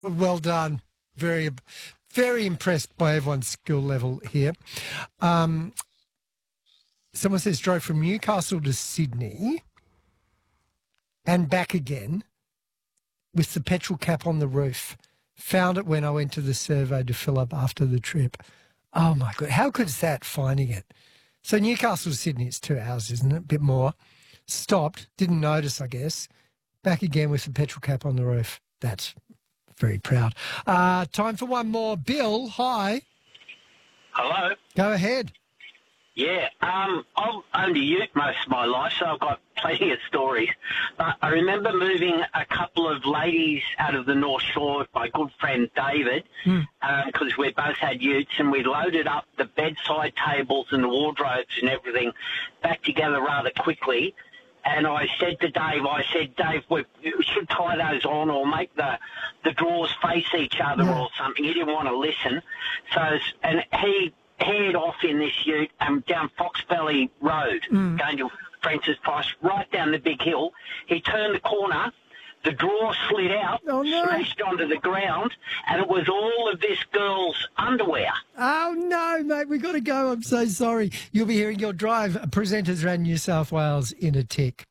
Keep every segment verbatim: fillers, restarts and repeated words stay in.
Well done. Very, very impressed by everyone's skill level here. Um, someone says drove from Newcastle to Sydney and back again with the petrol cap on the roof. Found it when I went to the servo to fill up after the trip. Oh, my God. How good is that, finding it? So Newcastle to Sydney, it's two hours, isn't it? A bit more. Stopped. Didn't notice, I guess. Back again with the petrol cap on the roof. That's very proud. Uh, time for one more. Bill, hi. Hello. Go ahead. Yeah, um, I've owned a ute most of my life, so I've got plenty of stories. But I remember moving a couple of ladies out of the North Shore with my good friend David, because mm. um, we both had utes, and we loaded up the bedside tables and the wardrobes and everything back together rather quickly. And I said to Dave, I said, Dave, we should tie those on or make the, the drawers face each other yeah. or something. He didn't want to listen. So, and he head off in this ute um, down Foxbelly Road, mm. going to Francis Price, right down the big hill. He turned the corner, the drawer slid out, oh, no. smashed onto the ground, and it was all of this girl's underwear. Oh, no, mate, we've got to go. I'm so sorry. You'll be hearing your drive presenters around New South Wales in a tick.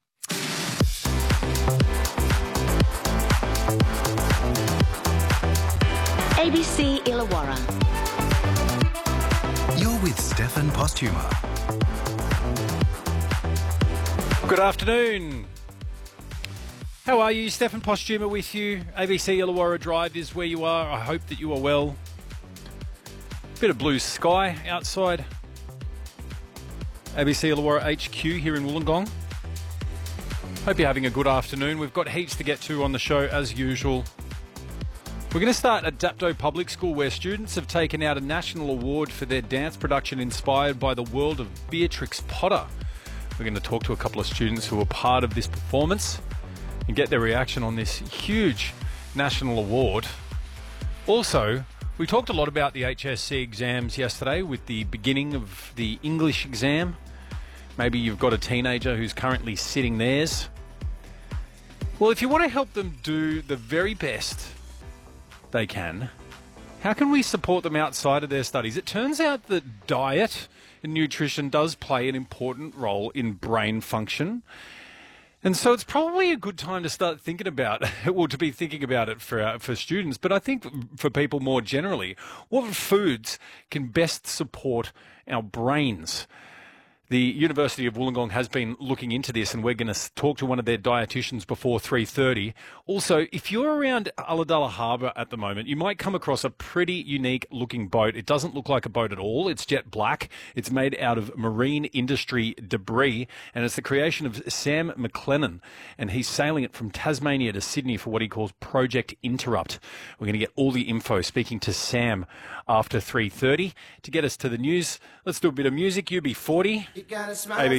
A B C Illawarra. You're with Stefan Postuma. Good afternoon. How are you? Stefan Postuma with you. A B C Illawarra Drive is where you are. I hope that you are well. Bit of blue sky outside A B C Illawarra H Q here in Wollongong. Hope you're having a good afternoon. We've got heaps to get to on the show as usual. We're going to start at Dapto Public School, where students have taken out a national award for their dance production inspired by the world of Beatrix Potter. We're going to talk to a couple of students who were part of this performance and get their reaction on this huge national award. Also, we talked a lot about the H S C exams yesterday with the beginning of the English exam. Maybe you've got a teenager who's currently sitting theirs. Well, if you want to help them do the very best they can, how can we support them outside of their studies? It turns out that diet and nutrition does play an important role in brain function. And so it's probably a good time to start thinking about, well, to be thinking about it for uh, for students, but I think for people more generally, what foods can best support our brains? The University of Wollongong has been looking into this, and we're going to talk to one of their dietitians before three thirty. Also, if you're around Ulladulla Harbour at the moment, you might come across a pretty unique-looking boat. It doesn't look like a boat at all. It's jet black. It's made out of marine industry debris, and it's the creation of Sam McLennan, and he's sailing it from Tasmania to Sydney for what he calls Project Interrupt. We're going to get all the info, speaking to Sam after three thirty. To get us to the news, let's do a bit of music. U B forty. A B